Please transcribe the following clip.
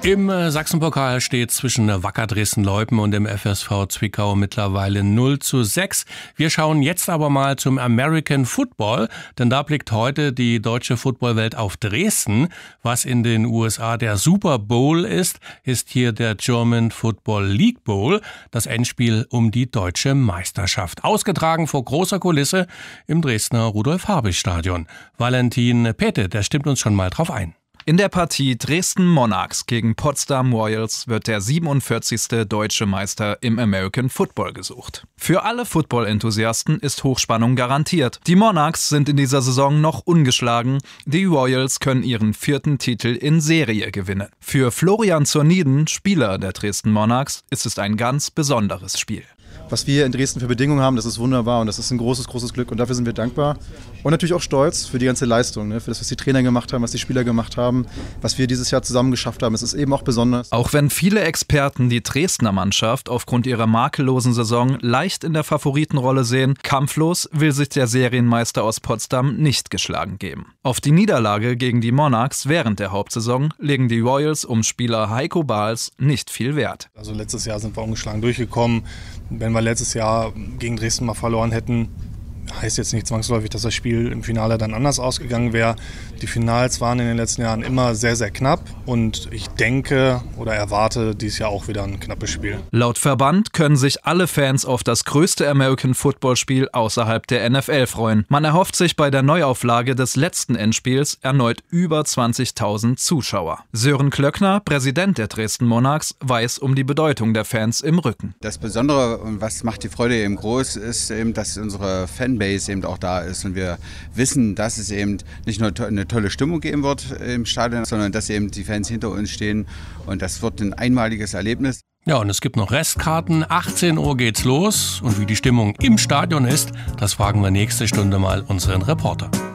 Im Sachsenpokal steht zwischen Wacker Dresden-Leupen und dem FSV Zwickau mittlerweile 0:6. Wir schauen jetzt aber mal zum American Football, denn da blickt heute die deutsche Footballwelt auf Dresden. Was in den USA der Super Bowl ist hier der German Football League Bowl, das Endspiel um die deutsche Meisterschaft. Ausgetragen vor großer Kulisse im Dresdner Rudolf-Habich-Stadion. Valentin Pete, der stimmt uns schon mal drauf ein. In der Partie Dresden Monarchs gegen Potsdam Royals wird der 47. deutsche Meister im American Football gesucht. Für alle Football-Enthusiasten ist Hochspannung garantiert. Die Monarchs sind in dieser Saison noch ungeschlagen. Die Royals können ihren 4. Titel in Serie gewinnen. Für Florian Zorniden, Spieler der Dresden Monarchs, ist es ein ganz besonderes Spiel. Was wir in Dresden für Bedingungen haben, das ist wunderbar und das ist ein großes, großes Glück und dafür sind wir dankbar. Und natürlich auch stolz für die ganze Leistung, für das, was die Trainer gemacht haben, was die Spieler gemacht haben, was wir dieses Jahr zusammen geschafft haben. Es ist eben auch besonders. Auch wenn viele Experten die Dresdner Mannschaft aufgrund ihrer makellosen Saison leicht in der Favoritenrolle sehen, kampflos will sich der Serienmeister aus Potsdam nicht geschlagen geben. Auf die Niederlage gegen die Monarchs während der Hauptsaison legen die Royals um Spieler Heiko Bahls nicht viel Wert. Also letztes Jahr sind wir ungeschlagen durchgekommen. Wenn wir letztes Jahr gegen Dresden mal verloren hätten, heißt jetzt nicht zwangsläufig, dass das Spiel im Finale dann anders ausgegangen wäre. Die Finals waren in den letzten Jahren immer sehr, sehr knapp und ich denke oder erwarte dieses Jahr auch wieder ein knappes Spiel. Laut Verband können sich alle Fans auf das größte American Football Spiel außerhalb der NFL freuen. Man erhofft sich bei der Neuauflage des letzten Endspiels erneut über 20.000 Zuschauer. Sören Klöckner, Präsident der Dresden Monarchs, weiß um die Bedeutung der Fans im Rücken. Das Besondere und was macht die Freude eben groß, ist eben, dass unsere Fanbase eben auch da ist und wir wissen, dass es eben nicht nur eine tolle Stimmung geben wird im Stadion, sondern dass eben die Fans hinter uns stehen und das wird ein einmaliges Erlebnis. Ja, und es gibt noch Restkarten. 18 Uhr geht's los und wie die Stimmung im Stadion ist, das fragen wir nächste Stunde mal unseren Reporter.